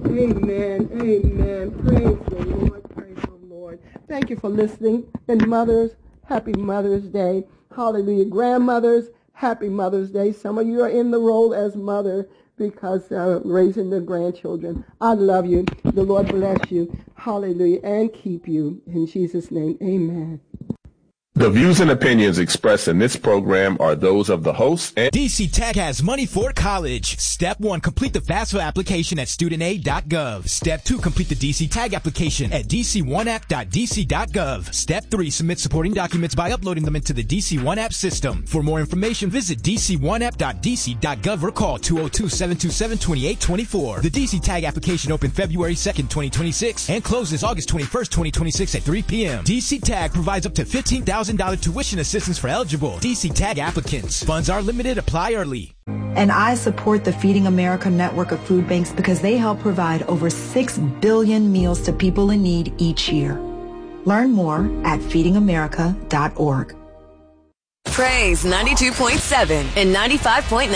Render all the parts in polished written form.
Amen. Amen. Praise the Lord. Praise the Lord. Thank you for listening. And mothers, happy Mother's Day. Hallelujah. Grandmothers, happy Mother's Day. Some of you are in the role as mother because raising the grandchildren. I love you. The Lord bless you. Hallelujah. And keep you. In Jesus' name, amen. The views and opinions expressed in this program are those of the host and DC Tech has money for college. Step 1, complete the FAFSA application at studentaid.gov. Step 2, complete the DC Tag application at dc1app.dc.gov. Step 3, submit supporting documents by uploading them into the DC One App system. For more information, visit dc1app.dc.gov or call 202-727-2824. The DC Tag application opened February 2nd, 2026 and closes August 21st, 2026 at 3 p.m. DC Tag provides up to $15,000 tuition assistance for eligible DC Tag applicants. Funds are limited. Apply early. And I support the Feeding America network of food banks because they help provide over 6 billion meals to people in need each year. Learn more at feedingamerica.org. Praise 92.7 and 95.9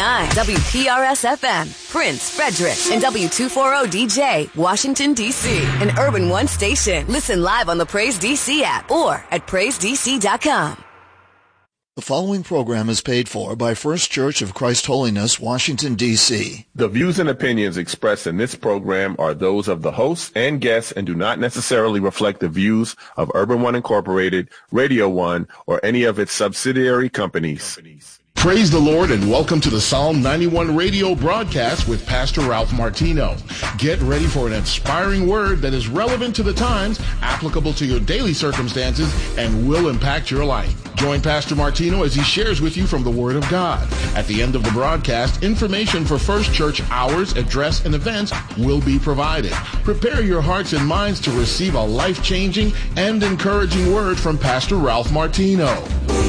WPRS FM, Prince, Frederick, and W240DJ, Washington, D.C., an Urban One station. Listen live on the Praise DC app or at PraiseDC.com. The following program is paid for by First Church of Christ Holiness, Washington, D.C. The views and opinions expressed in this program are those of the hosts and guests and do not necessarily reflect the views of Urban One Incorporated, Radio One, or any of its subsidiary companies. Praise the Lord and welcome to the Psalm 91 radio broadcast with Pastor Ralph Martino. Get ready for an inspiring word that is relevant to the times, applicable to your daily circumstances, and will impact your life. Join Pastor Martino as he shares with you from the Word of God. At the end of the broadcast, information for First Church hours, address, and events will be provided. Prepare your hearts and minds to receive a life-changing and encouraging word from Pastor Ralph Martino.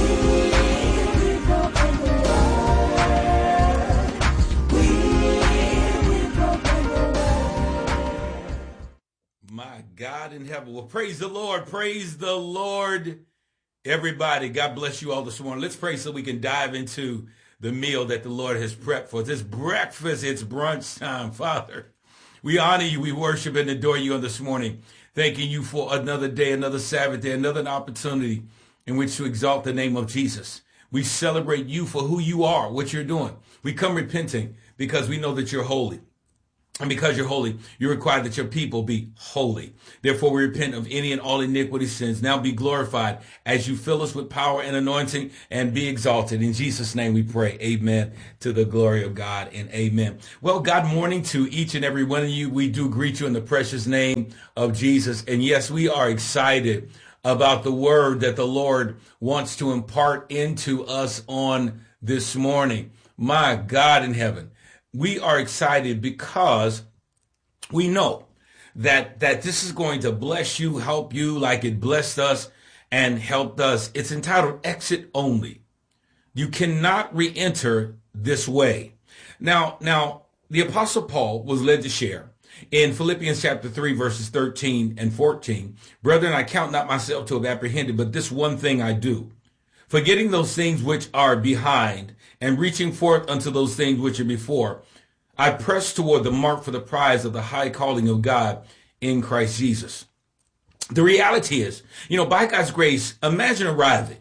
God in heaven. Well, praise the Lord. Praise the Lord, everybody. God bless you all this morning. Let's pray so we can dive into the meal that the Lord has prepped for us. It's breakfast. It's brunch time. Father, we honor you. We worship and adore you on this morning. Thanking you for another day, another Sabbath day, another opportunity in which to exalt the name of Jesus. We celebrate you for who you are, what you're doing. We come repenting because we know that you're holy. And because you're holy, you require that your people be holy. Therefore, we repent of any and all iniquity sins. Now be glorified as you fill us with power and anointing and be exalted. In Jesus' name we pray. Amen. To the glory of God and amen. Well, God morning to each and every one of you. We do greet you in the precious name of Jesus. And yes, we are excited about the word that the Lord wants to impart into us on this morning. My God in heaven. We are excited because we know that this is going to bless you, help you like it blessed us and helped us. It's entitled Exit Only. You cannot re-enter this way. Now, the Apostle Paul was led to share in Philippians chapter 3, verses 13 and 14. Brethren, I count not myself to have apprehended, but this one thing I do, forgetting those things which are behind and reaching forth unto those things which are before, I press toward the mark for the prize of the high calling of God in Christ Jesus. The reality is, by God's grace, imagine arriving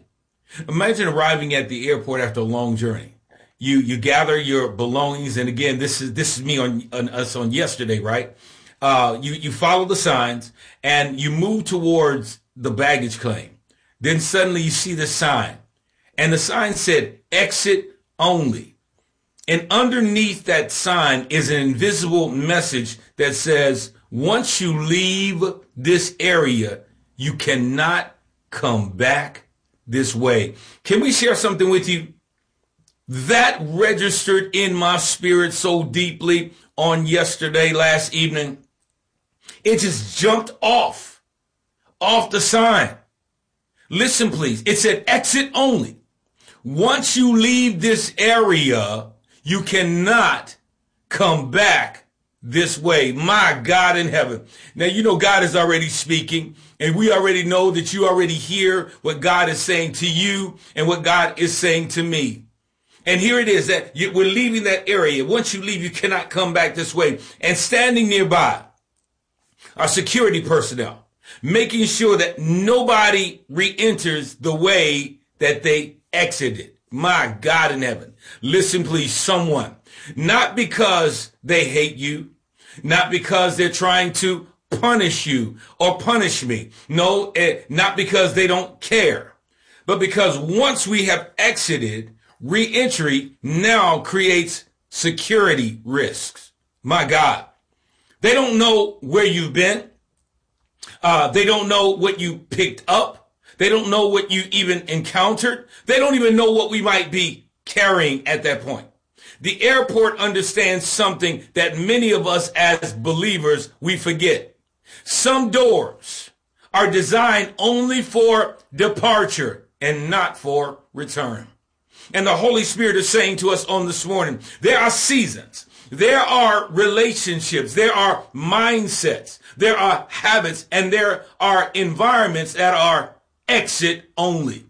at the airport after a long journey. You gather your belongings, and again, this is me on us on yesterday, right? You follow the signs and you move towards the baggage claim. Then suddenly you see the sign, and the sign said, exit only. And underneath that sign is an invisible message that says, once you leave this area, you cannot come back this way. Can we share something with you? That registered in my spirit so deeply on yesterday, last evening. It just jumped off the sign. Listen, please. It said exit only. Once you leave this area, you cannot come back this way. My God in heaven. Now, God is already speaking, and we already know that you already hear what God is saying to you and what God is saying to me. And here it is that we're leaving that area. Once you leave, you cannot come back this way. And standing nearby our security personnel, making sure that nobody re-enters the way that they exited. My God in heaven. Listen, please, someone, not because they hate you, not because they're trying to punish you or punish me. No, not because they don't care, but because once we have exited, re-entry now creates security risks. My God. They don't know where you've been. They don't know what you picked up. They don't know what you even encountered. They don't even know what we might be carrying at that point. The airport understands something that many of us as believers, we forget. Some doors are designed only for departure and not for return. And the Holy Spirit is saying to us on this morning, there are seasons, there are relationships, there are mindsets, there are habits, and there are environments that are exit only.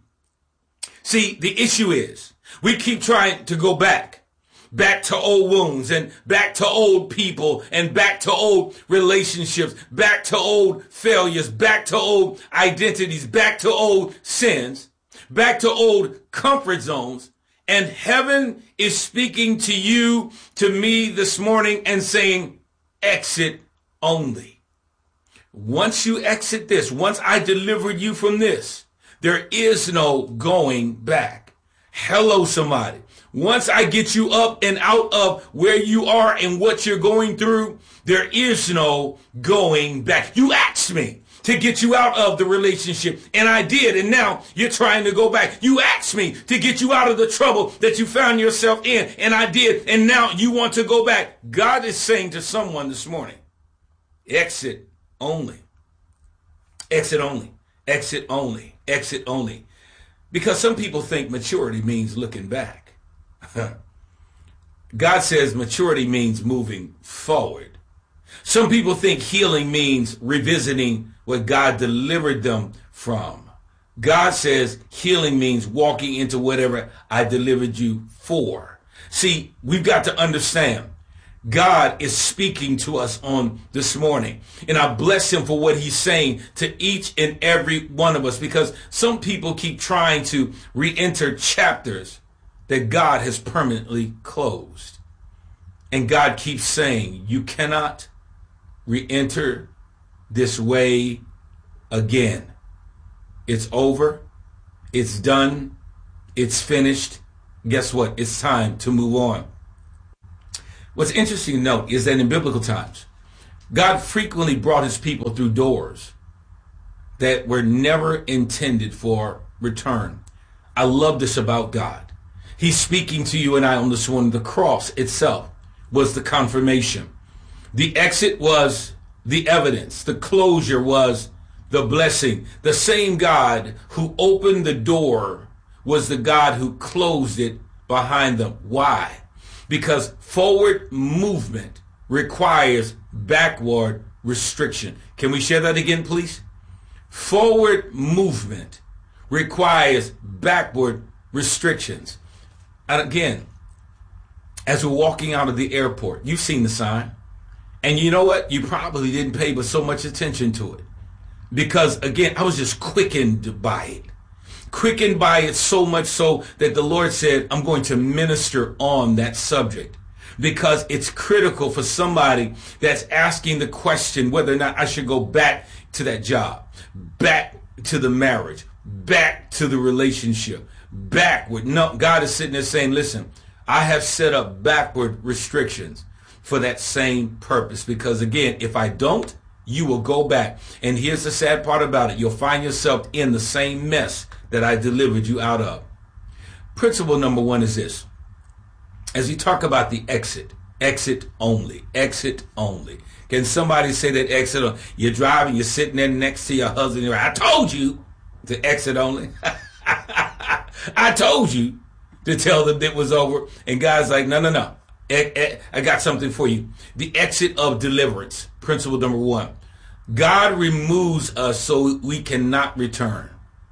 See, the issue is we keep trying to go back to old wounds and back to old people and back to old relationships, back to old failures, back to old identities, back to old sins, back to old comfort zones. And heaven is speaking to you, to me this morning and saying, exit only. Once you exit this, once I delivered you from this, there is no going back. Hello, somebody. Once I get you up and out of where you are and what you're going through, there is no going back. You asked me to get you out of the relationship, and I did, and now you're trying to go back. You asked me to get you out of the trouble that you found yourself in, and I did, and now you want to go back. God is saying to someone this morning, exit only. Exit only. Exit only. Exit only. Because some people think maturity means looking back. God says maturity means moving forward. Some people think healing means revisiting what God delivered them from. God says healing means walking into whatever I delivered you for. See, we've got to understand God is speaking to us on this morning. And I bless him for what he's saying to each and every one of us, because some people keep trying to re-enter chapters that God has permanently closed. And God keeps saying, you cannot re-enter this way again. It's over. It's done. It's finished. Guess what? It's time to move on. What's interesting to note is that in biblical times, God frequently brought his people through doors that were never intended for return. I love this about God. He's speaking to you and I on this one. The cross itself was the confirmation. The exit was the evidence. The closure was the blessing. The same God who opened the door was the God who closed it behind them. Why? Because forward movement requires backward restriction. Can we share that again, please? Forward movement requires backward restrictions. And again, as we're walking out of the airport, you've seen the sign. And you know what? You probably didn't pay but so much attention to it. Because again, I was just quickened by it. Quickened by it so much so that the Lord said, I'm going to minister on that subject. Because it's critical for somebody that's asking the question whether or not I should go back to that job, back to the marriage, back to the relationship, backward. No, God is sitting there saying, listen, I have set up backward restrictions for that same purpose. Because again, if I don't, you will go back. And here's the sad part about it. You'll find yourself in the same mess that I delivered you out of. Principle number one is this. As you talk about the exit, exit only, exit only. Can somebody say that exit? You're driving, you're sitting there next to your husband. You're like, I told you to exit only. I told you to tell them it was over. And God's like, no. I got something for you. The exit of deliverance. Principle number one. God removes us so we cannot return.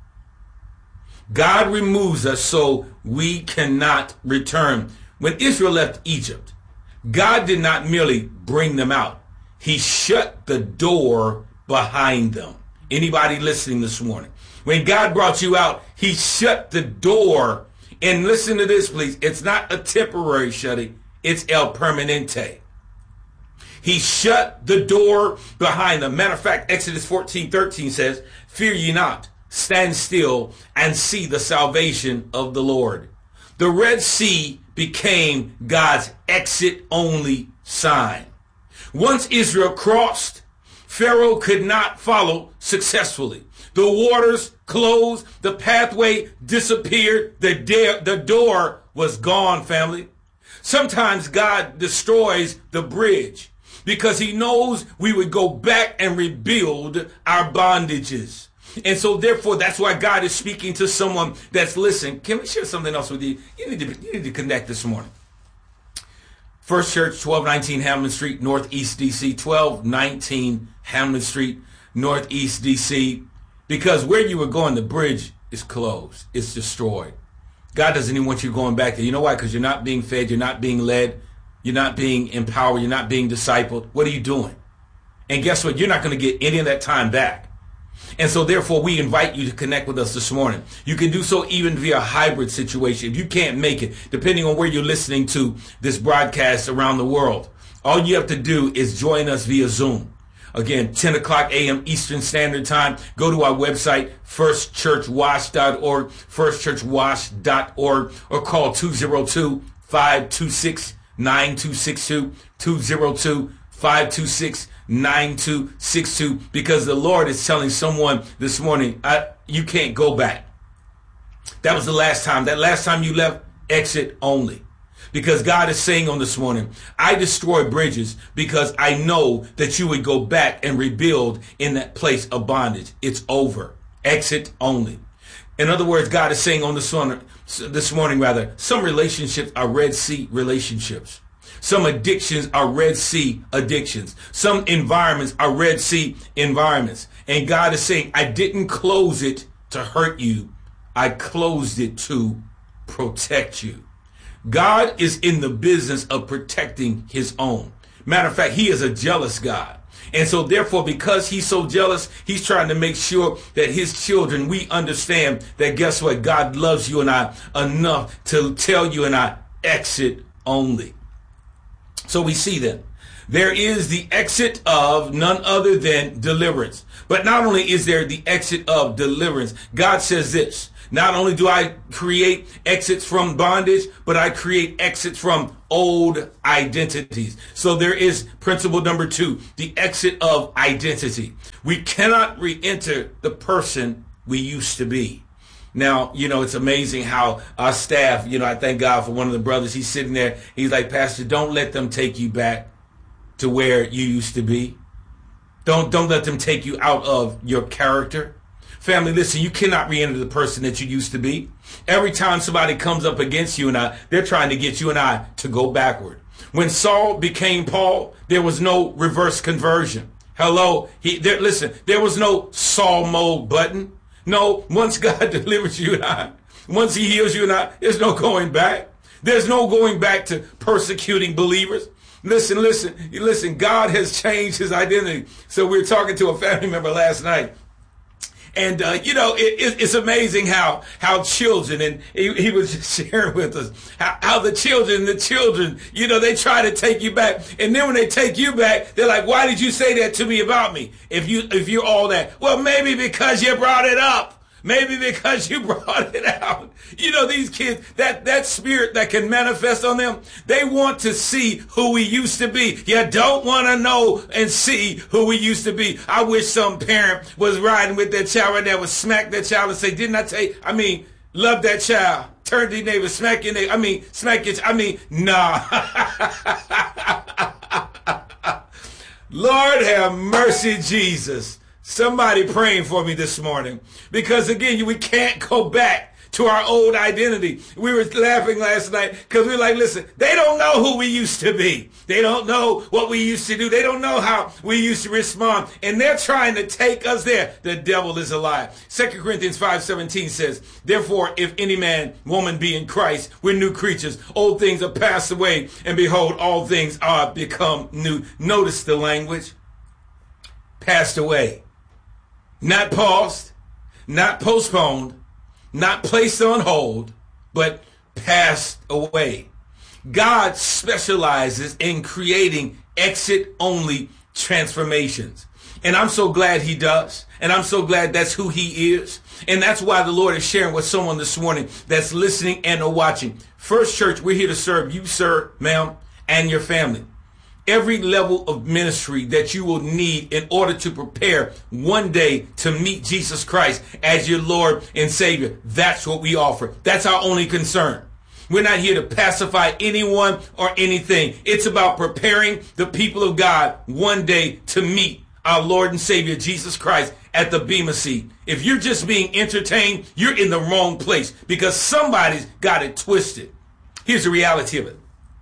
God removes us so we cannot return. When Israel left Egypt, God did not merely bring them out. he shut the door behind them. Anybody listening this morning? When God brought you out, he shut the door. And listen to this, please. It's not a temporary shutting. It's el permanente. He shut the door behind them. Matter of fact, Exodus 14:13 says, fear ye not, stand still and see the salvation of the Lord. The Red Sea became God's exit-only sign. Once Israel crossed, Pharaoh could not follow successfully. The waters closed, the pathway disappeared, the door was gone, family. Sometimes God destroys the bridge because he knows we would go back and rebuild our bondages. And so therefore, that's why God is speaking to someone that's listening. Can we share something else with you? You need to connect this morning. First Church, 1219 Hamlin Street, Northeast DC, 1219 Hamlin Street, Northeast DC. Because where you were going, the bridge is closed. It's destroyed. God doesn't even want you going back there. You know why? Because you're not being fed. You're not being led. You're not being empowered. You're not being discipled. What are you doing? And guess what? You're not going to get any of that time back. And so therefore, we invite you to connect with us this morning. You can do so even via a hybrid situation. If you can't make it, depending on where you're listening to this broadcast around the world, all you have to do is join us via Zoom. Again, 10 o'clock a.m. Eastern Standard Time. Go to our website, firstchurchwash.org, firstchurchwash.org, or call 202-526-9262, 202-526-9262, because the Lord is telling someone this morning, you can't go back. That was the last time. That last time you left, exit only. Because God is saying on this morning, I destroy bridges because I know that you would go back and rebuild in that place of bondage. It's over. Exit only. In other words, God is saying on this morning, some relationships are Red Sea relationships. Some addictions are Red Sea addictions. Some environments are Red Sea environments. And God is saying, I didn't close it to hurt you. I closed it to protect you. God is in the business of protecting his own. Matter of fact, he is a jealous God. And so therefore, because he's so jealous, he's trying to make sure that his children, we understand that guess what? God loves you and I enough to tell you and I exit only. So we see that there is the exit of none other than deliverance. But not only is there the exit of deliverance, God says this. Not only do I create exits from bondage, but I create exits from old identities. So there is principle number 2, the exit of identity. We cannot re-enter the person we used to be. Now, it's amazing how our staff, I thank God for one of the brothers. He's sitting there. He's like, Pastor, don't let them take you back to where you used to be. Don't let them take you out of your character. Family, listen, you cannot re-enter the person that you used to be. Every time somebody comes up against you and I, they're trying to get you and I to go backward. When Saul became Paul, there was no reverse conversion. Hello? There was no Saul mode button. No, once God delivers you and I, once he heals you and I, there's no going back. There's no going back to persecuting believers. Listen, God has changed his identity. So we were talking to a family member last night. And, it's amazing how children, and he was just sharing with us, how the children, they try to take you back. And then when they take you back, they're like, why did you say that to me about me? If you're all that. Well, maybe because you brought it up. Maybe because you brought it out. These kids, that spirit that can manifest on them, they want to see who we used to be. You don't want to know and see who we used to be. I wish some parent was riding with their child right there, would smack their child and say, didn't I tell you? Love that child. Turn to your neighbor, smack your neighbor. Nah. Lord have mercy, Jesus. Somebody praying for me this morning. Because again, we can't go back to our old identity. We were laughing last night because we were like, listen, they don't know who we used to be. They don't know what we used to do. They don't know how we used to respond. And they're trying to take us there. The devil is a liar. 2 Corinthians 5:17 says, therefore, if any man, woman be in Christ, we're new creatures. Old things are passed away, and behold, all things are become new. Notice the language. Passed away. Not paused, not postponed, not placed on hold, but passed away. God specializes in creating exit-only transformations. And I'm so glad he does. And I'm so glad that's who he is. And that's why the Lord is sharing with someone this morning that's listening and or watching. First Church, we're here to serve you, sir, ma'am, and your family. Every level of ministry that you will need in order to prepare one day to meet Jesus Christ as your Lord and Savior. That's what we offer. That's our only concern. We're not here to pacify anyone or anything. It's about preparing the people of God one day to meet our Lord and Savior Jesus Christ at the Bema seat. If you're just being entertained, you're in the wrong place because somebody's got it twisted. Here's the reality of it.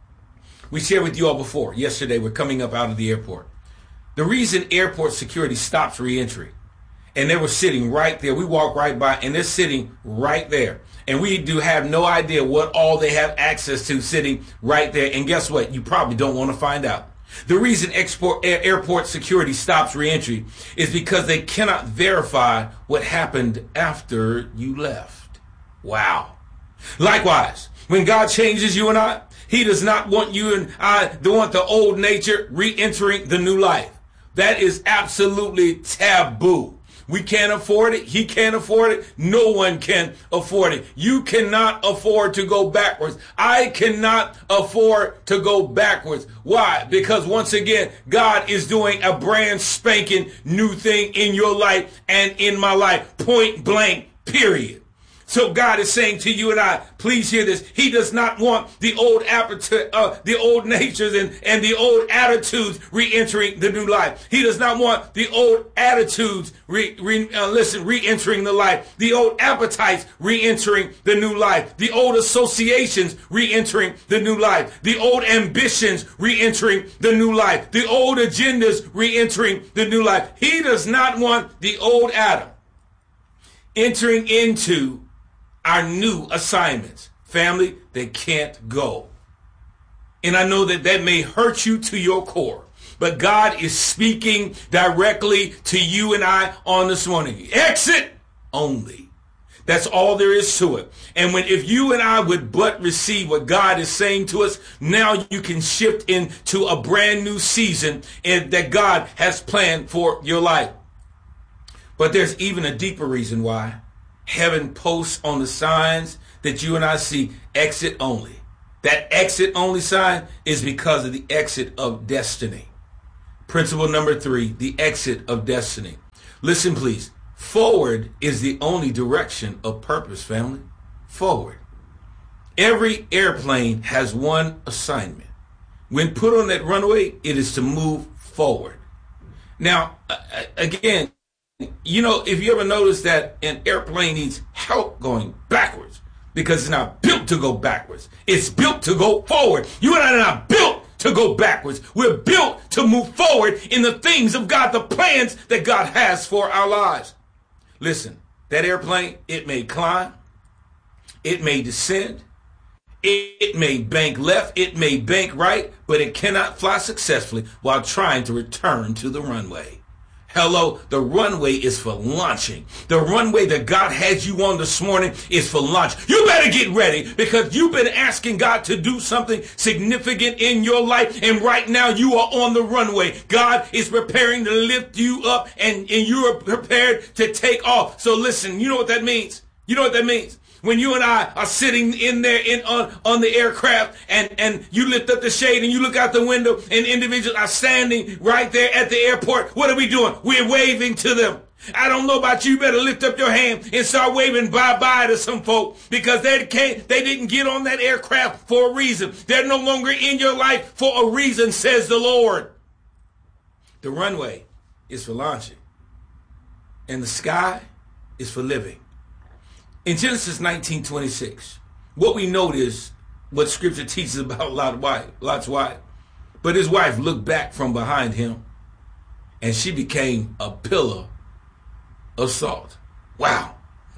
We shared with you all before. Yesterday, we're coming up out of the airport. The reason airport security stops reentry, and they were sitting right there. We walk right by, and they're sitting right there. And we do have no idea what all they have access to sitting right there. And guess what? You probably don't want to find out. The reason airport security stops reentry is because they cannot verify what happened after you left. Wow. Likewise, when God changes you and I, he does not want you and I to want the old nature re-entering the new life. That is absolutely taboo. We can't afford it. He can't afford it. No one can afford it. You cannot afford to go backwards. I cannot afford to go backwards. Why? Because once again, God is doing a brand spanking new thing in your life and in my life. Point blank, period. So God is saying to you and I, please hear this. He does not want the old appetite, the old natures and the old attitudes re-entering the new life. He does not want the old attitudes re-entering the life. The old appetites re-entering the new life. The old associations re-entering the new life. The old ambitions re-entering the new life. The old agendas re-entering the new life. He does not want the old Adam entering into our new assignments. Family, they can't go. And I know that that may hurt you to your core, but God is speaking directly to you and I on this morning. Exit only. That's all there is to it. And if you and I would but receive what God is saying to us, now you can shift into a brand new season that God has planned for your life. But there's even a deeper reason why heaven posts on the signs that you and I see exit only. That exit only sign is because of the exit of destiny. Principle number 3, the exit of destiny. Listen, please. Forward is the only direction of purpose, family. Forward. Every airplane has one assignment. When put on that runway, it is to move forward. Now, again, you know, if you ever notice that an airplane needs help going backwards because it's not built to go backwards. It's built to go forward. You and I are not built to go backwards. We're built to move forward in the things of God, the plans that God has for our lives. Listen, that airplane, it may climb, it may descend, it may bank left, it may bank right, but it cannot fly successfully while trying to return to the runway. Hello, the runway is for launching. The runway that God has you on this morning is for launch. You better get ready because you've been asking God to do something significant in your life. And right now you are on the runway. God is preparing to lift you up and you are prepared to take off. So listen, you know what that means? You know what that means? When you and I are sitting in there on the aircraft and you lift up the shade and you look out the window and individuals are standing right there at the airport, what are we doing? We're waving to them. I don't know about you, you better lift up your hand and start waving bye-bye to some folk because they didn't get on that aircraft for a reason. They're no longer in your life for a reason, says the Lord. The runway is for launching and the sky is for living. in Genesis 19:26, what we notice, what Scripture teaches about Lot's wife. But his wife looked back from behind him, and she became a pillar of salt. Wow.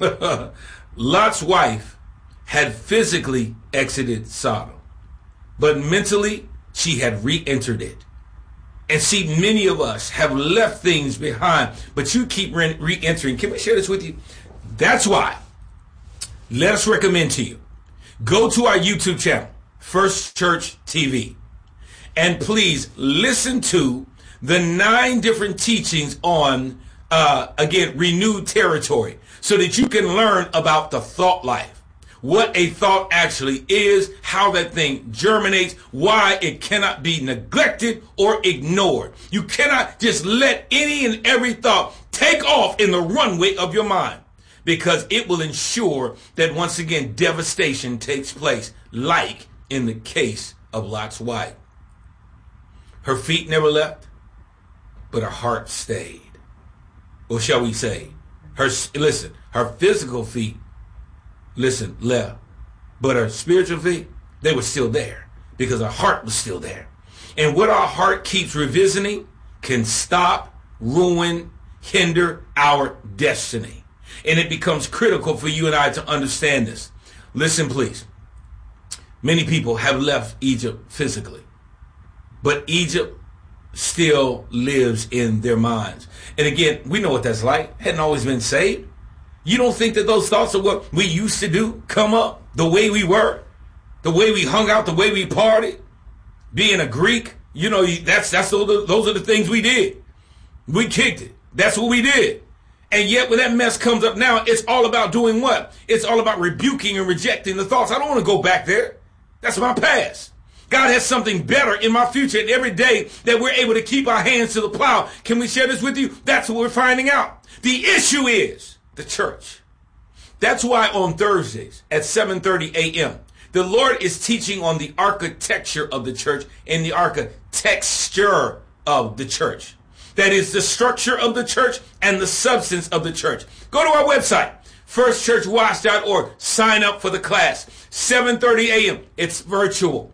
Lot's wife had physically exited Sodom, but mentally she had re-entered it. And see, many of us have left things behind, but you keep re-entering. Can we share this with you? That's why, let us recommend to you, go to our YouTube channel, First Church TV, and please listen to the 9 different teachings on, again, renewed territory, so that you can learn about the thought life, what a thought actually is, how that thing germinates, why it cannot be neglected or ignored. You cannot just let any and every thought take off in the runway of your mind, because it will ensure that once again devastation takes place, like in the case of Lot's wife. Her feet never left, but her heart stayed. Or shall we say, her physical feet, left. But her spiritual feet, they were still there, because her heart was still there. And what our heart keeps revisiting can stop, ruin, hinder our destiny. And it becomes critical for you and I to understand this. Listen, please. Many people have left Egypt physically, but Egypt still lives in their minds. And again, we know what that's like. Hadn't always been saved. You don't think that those thoughts of what we used to do come up, the way we were, the way we hung out, the way we partied, being a Greek? You know, those are the things we did. We kicked it. That's what we did. And yet when that mess comes up now, it's all about doing what? It's all about rebuking and rejecting the thoughts. I don't want to go back there. That's my past. God has something better in my future. And every day that we're able to keep our hands to the plow, can we share this with you? That's what we're finding out. The issue is the church. That's why on Thursdays at 7:30 a.m., the Lord is teaching on the architecture of the church and the architecture of the church. That is the structure of the church and the substance of the church. Go to our website, firstchurchwatch.org. Sign up for the class. 7:30 a.m. It's virtual.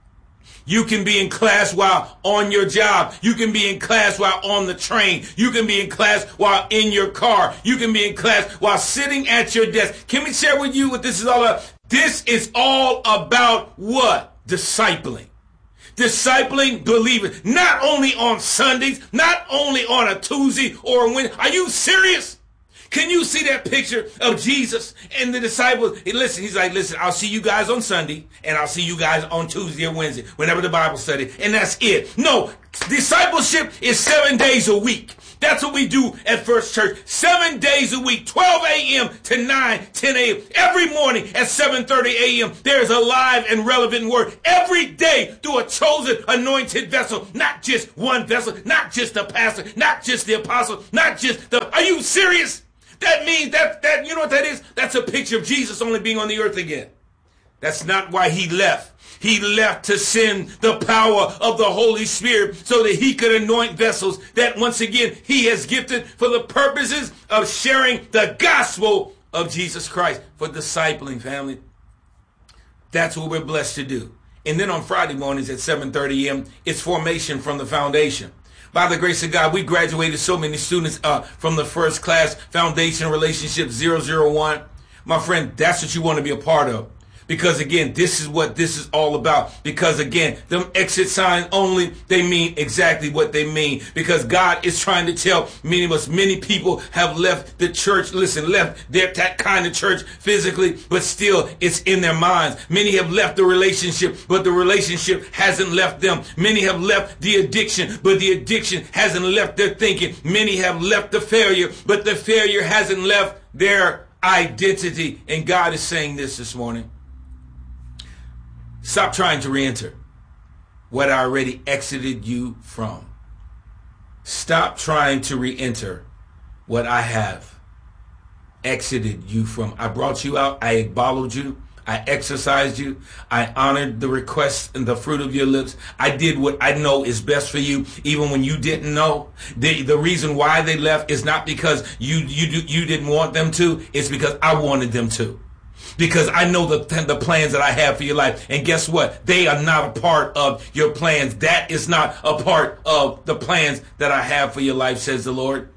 You can be in class while on your job. You can be in class while on the train. You can be in class while in your car. You can be in class while sitting at your desk. Can we share with you what this is all about? This is all about what? Discipling. Discipling believers. Not only on Sundays, not only on a Tuesday or a Wednesday. Are you serious? Can you see that picture of Jesus and the disciples? He's like, listen, I'll see you guys on Sunday, and I'll see you guys on Tuesday or Wednesday, whenever the Bible study, and that's it. No, discipleship is 7 days a week. That's what we do at First Church. 7 days a week, 12 a.m. to 9, 10 a.m. Every morning at 7:30 a.m., there is a live and relevant word. Every day through a chosen, anointed vessel. Not just one vessel, not just the pastor, not just the apostle, not just the... Are you serious? That means that you know what that is? That's a picture of Jesus only being on the earth again. That's not why he left. He left to send the power of the Holy Spirit so that he could anoint vessels that once again he has gifted for the purposes of sharing the gospel of Jesus Christ, for discipling, family. That's what we're blessed to do. And then on Friday mornings at 7:30 a.m., it's formation from the foundation. By the grace of God, we graduated so many students from the first class, Foundation Relationship 001. My friend, that's what you want to be a part of. Because again, this is what this is all about. Because again, them exit signs only, they mean exactly what they mean. Because God is trying to tell many of us, many people have left the church, left that kind of church physically, but still it's in their minds. Many have left the relationship, but the relationship hasn't left them. Many have left the addiction, but the addiction hasn't left their thinking. Many have left the failure, but the failure hasn't left their identity. And God is saying this morning. Stop trying to re-enter what I already exited you from. Stop trying to re-enter what I have exited you from. I brought you out. I followed you. I exercised you. I honored the request and the fruit of your lips. I did what I know is best for you, even when you didn't know. The reason why they left is not because you didn't want them to. It's because I wanted them to. Because I know the plans that I have for your life. And guess what? They are not a part of your plans. That is not a part of the plans that I have for your life, says the Lord.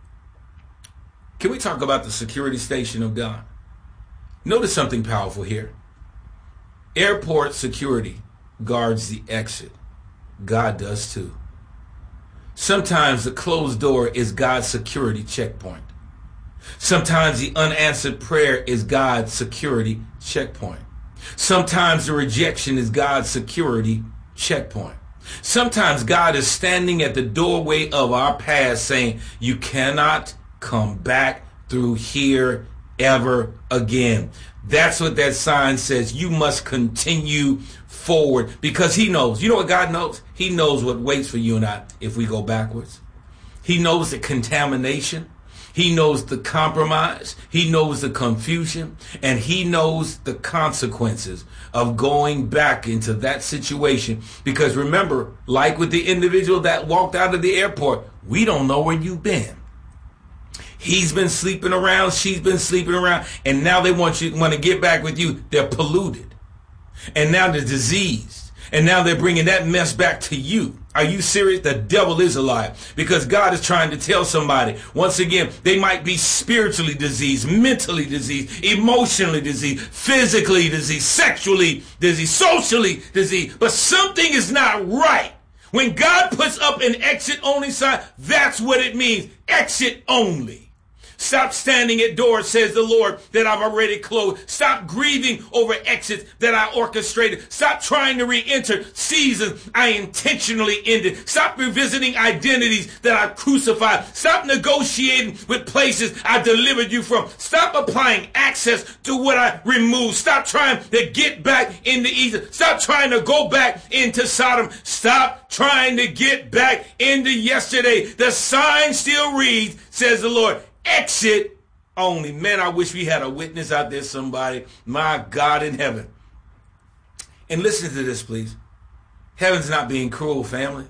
Can we talk about the security station of God? Notice something powerful here. Airport security guards the exit. God does too. Sometimes the closed door is God's security checkpoint. Sometimes the unanswered prayer is God's security checkpoint. Sometimes the rejection is God's security checkpoint. Sometimes God is standing at the doorway of our past saying, you cannot come back through here ever again. That's what that sign says. You must continue forward because he knows. You know what God knows? He knows what waits for you and I if we go backwards. He knows the contamination. He knows the compromise. He knows the confusion. And he knows the consequences of going back into that situation. Because remember, like with the individual that walked out of the airport, we don't know where you've been. He's been sleeping around. She's been sleeping around. And now they want to get back with you. They're polluted. And now they're diseased. And now they're bringing that mess back to you. Are you serious? The devil is alive because God is trying to tell somebody. Once again, they might be spiritually diseased, mentally diseased, emotionally diseased, physically diseased, sexually diseased, socially diseased. But something is not right. When God puts up an exit only sign, that's what it means. Exit only. Stop standing at doors, says the Lord, that I've already closed. Stop grieving over exits that I orchestrated. Stop trying to re-enter seasons I intentionally ended. Stop revisiting identities that I crucified. Stop negotiating with places I delivered you from. Stop applying access to what I removed. Stop trying to get back into Egypt. Stop trying to go back into Sodom. Stop trying to get back into yesterday. The sign still reads, says the Lord, exit only. Man, I wish we had a witness out there, somebody. My God in heaven. And listen to this, please. Heaven's not being cruel, family.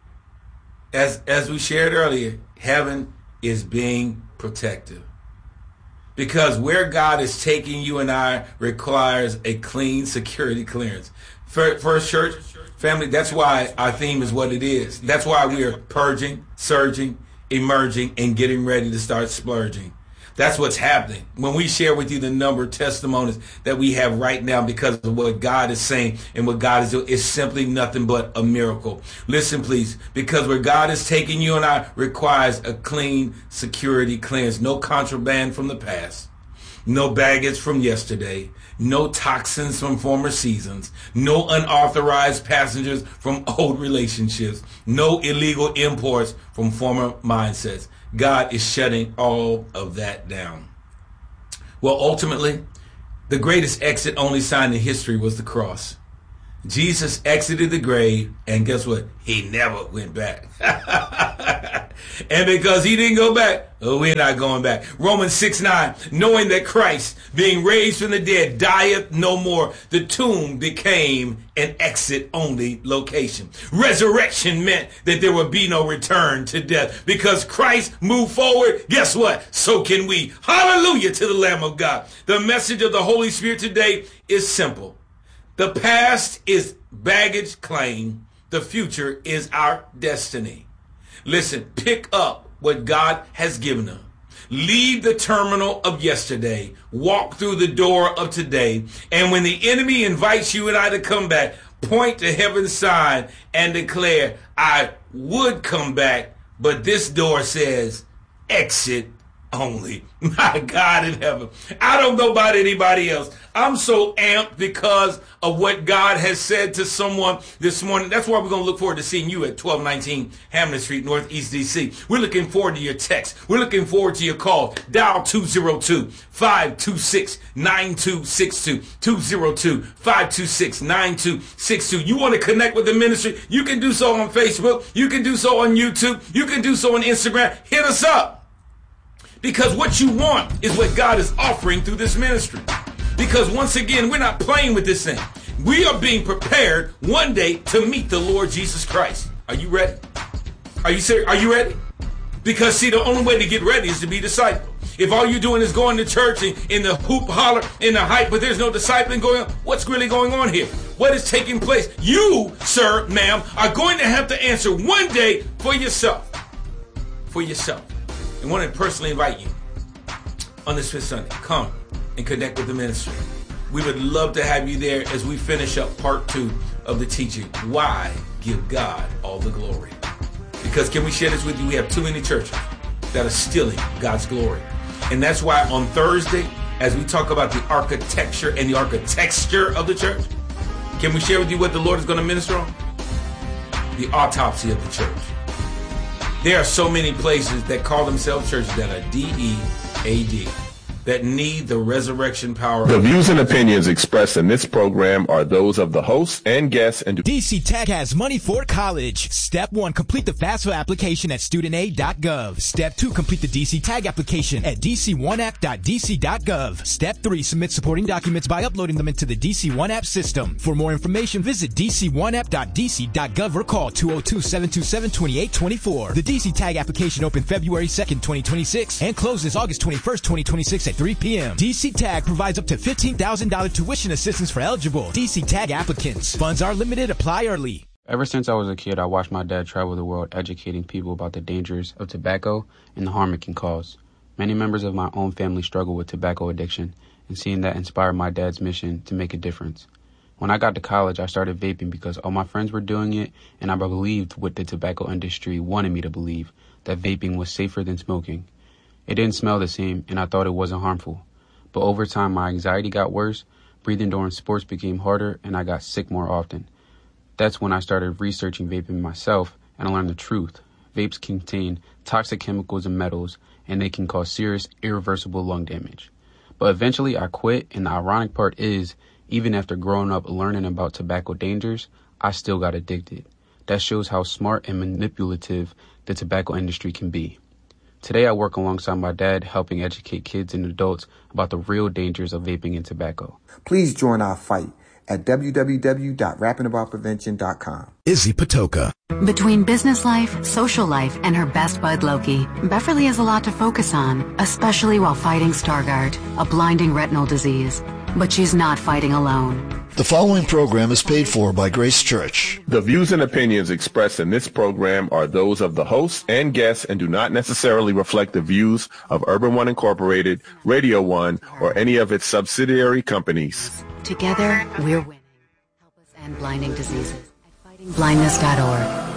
As we shared earlier, heaven is being protective. Because where God is taking you and I requires a clean security clearance. First Church, family, that's why our theme is what it is. That's why we are purging, surging, emerging, and getting ready to start splurging. That's what's happening. When we share with you the number of testimonies that we have right now because of what God is saying and what God is doing, it's simply nothing but a miracle. Listen, please, because where God is taking you and I requires a clean security clearance. No contraband from the past. No baggage from yesterday. No toxins from former seasons. No unauthorized passengers from old relationships. No illegal imports from former mindsets. God is shutting all of that down. Well, ultimately, the greatest exit only sign in history was the cross. Jesus exited the grave, and guess what? He never went back. And because he didn't go back, we're not going back. Romans 6:9, knowing that Christ, being raised from the dead, dieth no more. The tomb became an exit-only location. Resurrection meant that there would be no return to death. Because Christ moved forward, guess what? So can we. Hallelujah to the Lamb of God. The message of the Holy Spirit today is simple. The past is baggage claim. The future is our destiny. Listen, pick up what God has given them. Leave the terminal of yesterday. Walk through the door of today. And when the enemy invites you and I to come back, point to heaven's side and declare, I would come back, but this door says exit only. My God in heaven. I don't know about anybody else. I'm so amped because of what God has said to someone this morning. That's why we're going to look forward to seeing you at 1219 Hamlin Street, Northeast DC. We're looking forward to your text. We're looking forward to your call. Dial 202-526-9262. 202-526-9262. You want to connect with the ministry? You can do so on Facebook. You can do so on YouTube. You can do so on Instagram. Hit us up. Because what you want is what God is offering through this ministry. Because once again, we're not playing with this thing. We are being prepared one day to meet the Lord Jesus Christ. Are you ready? Are you serious? Are you ready? Because see, the only way to get ready is to be discipled. If all you're doing is going to church and in the hoop, holler, in the hype, but there's no discipling going on, what's really going on here? What is taking place? You, sir, ma'am, are going to have to answer one day for yourself. For yourself. And want to personally invite you on this fifth Sunday. Come and connect with the ministry. We would love to have you there as we finish up part 2 of the teaching. Why give God all the glory? Because can we share this with you? We have too many churches that are stealing God's glory. And that's why on Thursday, as we talk about the architecture and the architecture of the church, can we share with you what the Lord is going to minister on? The autopsy of the church. There are so many places that call themselves churches that are D-E-A-D, that need the resurrection power. The views and opinions expressed in this program are those of the hosts and guests. And DC Tech has money for college. Step 1, complete the FAFSA application at studentaid.gov. Step 2, complete the DC Tag application at dc1app.dc.gov. Step 3, submit supporting documents by uploading them into the DC One App system. For more information, visit dc1app.dc.gov or call 202-727-2824. The DC Tag application opened February 2nd, 2026 and closes August 21st, 2026 at 3 p.m. DC Tag provides up to $15,000 tuition assistance for eligible DC Tag applicants. Funds are limited. Apply early. Ever since I was a kid, I watched my dad travel the world educating people about the dangers of tobacco and the harm it can cause. Many members of my own family struggle with tobacco addiction, and seeing that inspired my dad's mission to make a difference. When I got to college, I started vaping because all my friends were doing it, and I believed what the tobacco industry wanted me to believe, that vaping was safer than smoking. It didn't smell the same, and I thought it wasn't harmful. But over time, my anxiety got worse, breathing during sports became harder, and I got sick more often. That's when I started researching vaping myself, and I learned the truth. Vapes contain toxic chemicals and metals, and they can cause serious, irreversible lung damage. But eventually, I quit, and the ironic part is, even after growing up learning about tobacco dangers, I still got addicted. That shows how smart and manipulative the tobacco industry can be. Today, I work alongside my dad, helping educate kids and adults about the real dangers of vaping and tobacco. Please join our fight at www.rappingaboutprevention.com. Izzy Patoka. Between business life, social life, and her best bud Loki, Beverly has a lot to focus on, especially while fighting Stargardt, a blinding retinal disease. But she's not fighting alone. The following program is paid for by Grace Church. The views and opinions expressed in this program are those of the hosts and guests and do not necessarily reflect the views of Urban One Incorporated, Radio One, or any of its subsidiary companies. Together, we're winning. Help us end blinding diseases at fightingblindness.org.